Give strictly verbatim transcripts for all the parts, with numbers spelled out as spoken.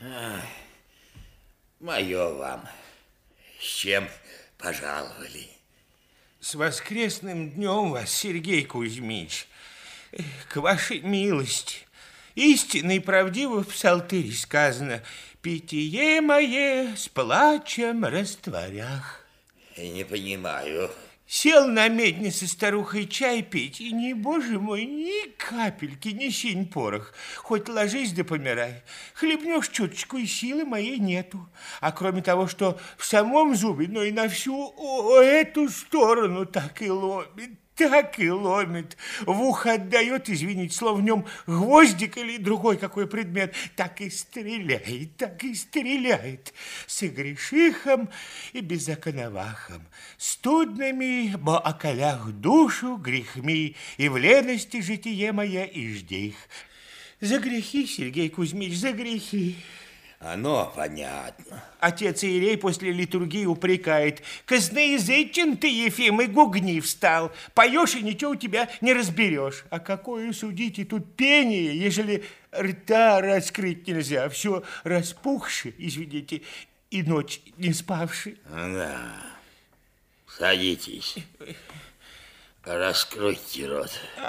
Мое вам. С чем пожаловали? С воскресным днем вас, Сергей Кузьмич, к вашей милости. Истинно и правдиво в псалтыре сказано: питье мое с плачем растворях. Не понимаю. Сел на медне со старухой чай пить, и не, боже мой, ни капельки, ни синь порох. Хоть ложись да помирай. Хлебнешь чуточку, и силы моей нету. А кроме того, что в самом зубе, но и на всю о, эту сторону так и ломит, так и ломит. В ухо отдает, извините, словно в нем гвоздик или другой какой предмет. Так и стреляет, так и стреляет. Согрешихом и беззаконовахом, студными, бо околях душу грехми, и в лености житие мое и жди их. За грехи, Сергей Кузьмич, за грехи. Оно понятно. Отец Иерей после литургии упрекает: косноязычен ты, Ефим, и гугни встал. Поешь, и ничего у тебя не разберешь. А какое, судите, тут пение, ежели рта раскрыть нельзя, все распухши, извините, и ночь не спавши. Да. Садитесь. Раскройте рот.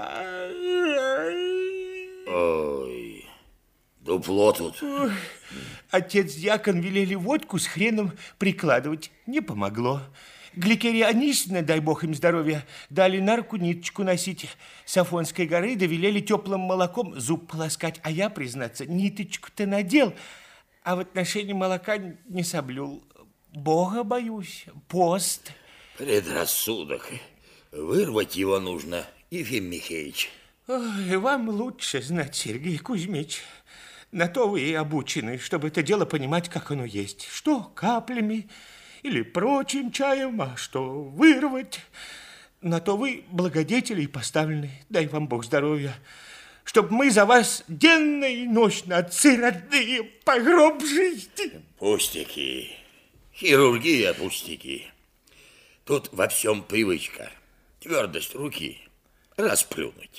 Ой, дупло тут. Ой, отец-дьякон велели водку с хреном прикладывать. Не помогло. Гликерия Анисьевна, дай бог им здоровья, дали на руку ниточку носить с Афонской горы, довелели теплым молоком зуб полоскать. А я, признаться, ниточку-то надел, а в отношении молока не соблюл. Бога боюсь, пост. Предрассудок. Вырвать его нужно, Ефим Михеевич. Ой, вам лучше знать, Сергей Кузьмич. На то вы и обучены, чтобы это дело понимать, как оно есть. Что каплями или прочим чаем, а что вырвать. На то вы благодетели и поставлены, дай вам Бог здоровья, чтоб мы за вас денно и ночно, отцы родные, по гроб жизни. Пустяки. Хирургия пустяки. Тут во всем привычка. Твердость руки расплюнуть.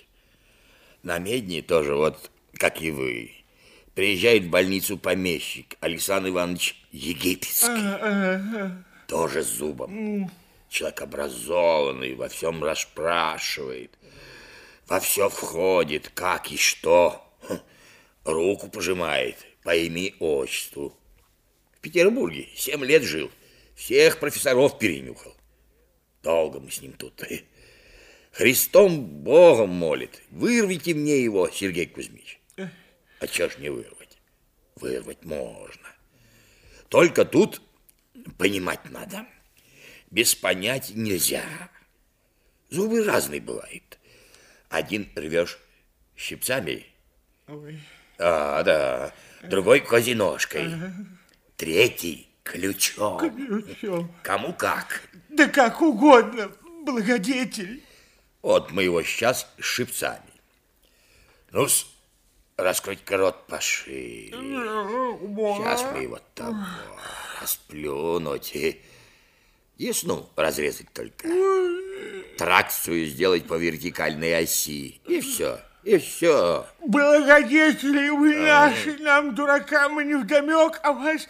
На медне тоже вот, как и вы. Приезжает в больницу помещик Александр Иванович Египетский. А, а, а. Тоже с зубом. Человек образованный, во всем расспрашивает. Во все входит, как и что. Руку пожимает по имени отчеству. В Петербурге семь лет жил. Всех профессоров перенюхал. Долго мы с ним тут. Христом Богом молит. Вырвите мне его, Сергей Кузьмич. А чё ж не вырвать? Вырвать можно. Только тут понимать надо. Без понятия нельзя. Зубы разные бывают. Один рвешь щипцами. Ой. А, да. Другой козиножкой. Ага. Третий ключом. Ключом. Кому как. Да как угодно, благодетель. Вот мы его сейчас щипцами. Ну-с, раскройте рот пошире. Сейчас мы его так расплюнуть. И ясну разрезать только. Тракцию сделать по вертикальной оси. И все, и все. Благодетели вы наши, нам, дуракам, и невдомек, а вас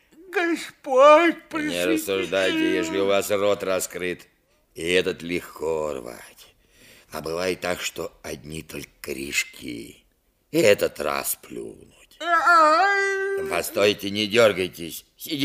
Господь просветил. Не рассуждайте, если у вас рот раскрыт. И этот легко рвать. А бывает так, что одни только корешки. И этот раз плюнуть. Постойте, не дергайтесь. Сидите.